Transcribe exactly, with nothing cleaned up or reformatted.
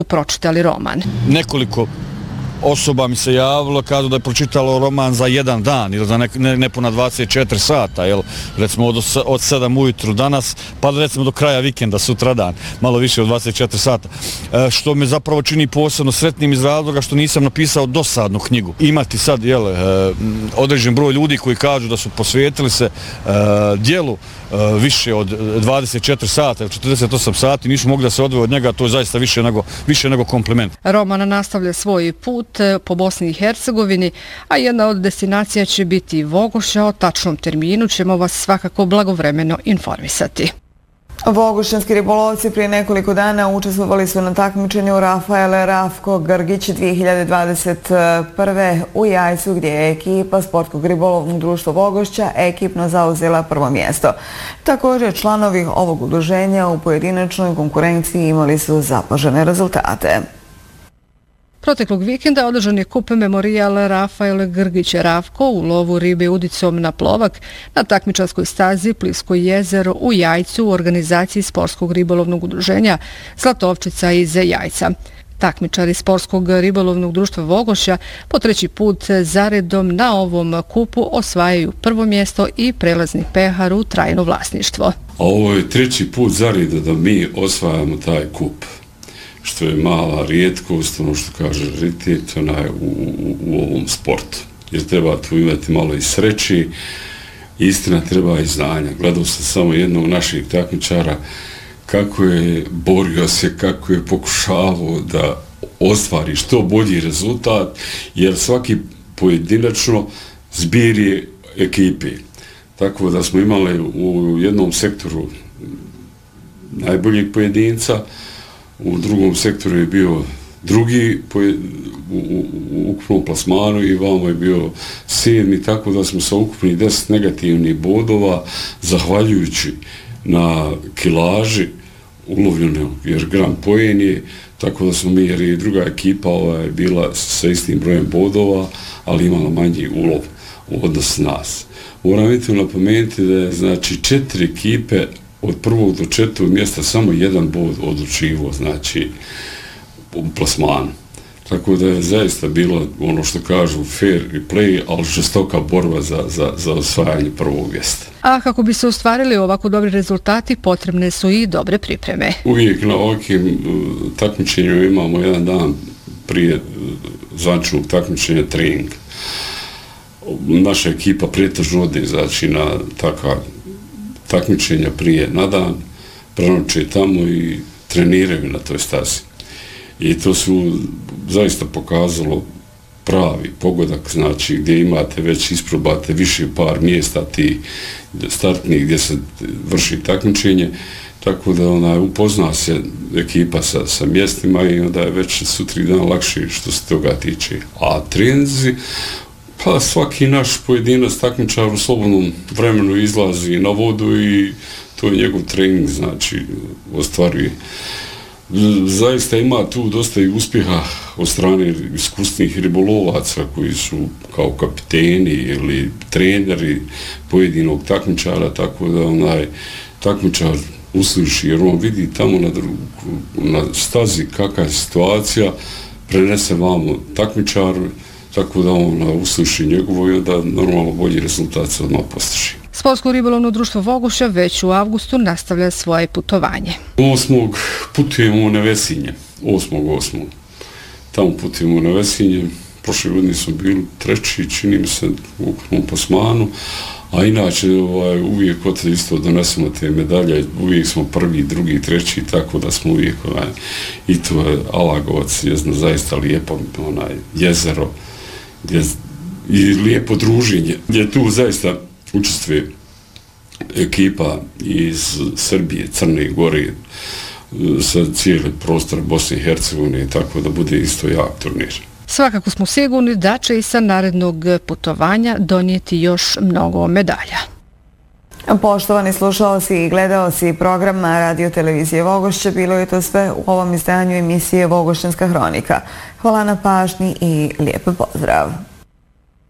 pročitali roman. Nekoliko osoba mi se javilo, kažu da je pročitalo roman za jedan dan ili za ne, ne, nepuna dvadeset četiri sata, jel, recimo od, od sedam ujutru danas, pa recimo do kraja vikenda, sutra dan, malo više od dvadeset četiri sata. E, što me zapravo čini posebno sretnim iz razloga što nisam napisao dosadnu knjigu. Imati sad, jel, e, određen broj ljudi koji kažu da su posvetili se e, djelu e, više od dvadeset četiri sata ili četrdeset osam sati, nisu mogli da se odvoje od njega, to je zaista više nego, više nego kompliment. Roman nastavlja svoj put po Bosni i Hercegovini, a jedna od destinacija će biti Vogošća. O tačnom terminu ćemo vas svakako blagovremeno informisati. Vogošćanski ribolovci prije nekoliko dana učestvovali su na takmičenju Rafael Rafko Grgić dvije hiljade dvadeset prve. u Jajcu, gdje je ekipa Sportskog ribolovnog društva Vogošća ekipno zauzela prvo mjesto. Također, članovi ovog udruženja u pojedinačnoj konkurenciji imali su zapažene rezultate. Proteklog vikenda održan je kup memorijal Rafael Grgić Ravko u lovu ribe udicom na plovak na takmičarskoj stazi Plisko jezero u Jajcu u organizaciji Sportskog ribolovnog udruženja Zlatovčica iz Jajca. Takmičari Sportskog ribolovnog društva Vogošća po treći put zaredom na ovom kupu osvajaju prvo mjesto i prelazni pehar u trajno vlasništvo. A ovo je treći put zaredom da mi osvajamo taj kup, što je mala rijetkost, ono što kaže raritet, onaj u, u, u ovom sportu. Jer treba tu imati malo i sreći, istina treba i znanja. Gledao sam samo jednog naših takmičara kako je borio se, kako je pokušavao da ostvari što bolji rezultat, jer svaki pojedinačno zbir je ekipi. Tako da smo imali u jednom sektoru najboljeg pojedinca, u drugom sektoru je bio drugi u, u, u ukupnom plasmanu i vamo je bio sedmi, tako da smo sa ukupnih deset negativnih bodova, zahvaljujući na kilaži ulovljeno, jer gram pojen je, tako da smo mi, jer je druga ekipa ova je bila sa istim brojem bodova, ali imala manji ulov u odnosu nas. Moram vidjeti napomenuti da je, znači, četiri ekipe od prvog do četvrtog mjesta samo jedan bod odlučivo, znači, u plasmanu. Tako da je zaista bilo, ono što kažu, fair play, ali žestoka borba za, za, za osvajanje prvog mjesta. A kako bi se ostvarili ovako dobri rezultati, potrebne su i dobre pripreme. Uvijek na ovakvim uh, takmičenjima imamo jedan dan prije uh, zvančanog takmičenja trening. Naša ekipa pretežno ode, znači, na taka takmičenja prije na dan, prenoće tamo i treniraju na toj stazi. I to su zaista pokazalo pravi pogodak, znači gdje imate već isprobate više par mjesta ti startnih gdje se vrši takmičenje, tako da ona upozna se ekipa sa, sa mjestima i onda je već sutri dan lakše što se toga tiče. A treninzi, pa svaki naš pojedinac takmičar u slobodnom vremenu izlazi na vodu i to je njegov trening, znači ostvaruje. Zaista ima tu dosta i uspjeha od strane iskusnih ribolovaca koji su kao kapiteni ili treneri pojedinog takmičara, tako da onaj takmičar usliši, jer on vidi tamo na, drugu, na stazi kakva je situacija, prenese vamo takmičaru, tako da on usliši njegovo i onda normalno bolji rezultat se odmah postiže. Sportsko ribolovno društvo Vogošća već u avgustu nastavlja svoje putovanje. Osmog putujemo u Nevesinje, osmog osmog Tamo putujemo u Nevesinje, prošle godine smo bili treći, čini mi se, u ukupnom plasmanu, a inače ovaj, uvijek od isto donesemo te medalje, uvijek smo prvi, drugi, treći, tako da smo uvijek, onaj, i to je Alagovac, jezno zaista lijepo, onaj, jezero, gdje, i lijepo druženje, gdje tu zaista učestvuje ekipa iz Srbije, Crne Gore, sa cijeli prostor Bosne i Hercegovine, tako da bude isto jak turnir. Svakako smo sigurni da će i sa narednog putovanja donijeti još mnogo medalja. Poštovani slušalci i gledaoci programa Radio Televizije Vogošće, bilo je to sve u ovom izdanju emisije Vogošćanska hronika. Hvala na pažnji i lijep pozdrav.